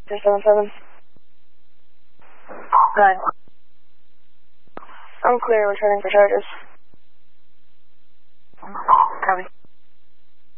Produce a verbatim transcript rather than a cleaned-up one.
two seven seven. Good. I'm clear, returning for charges.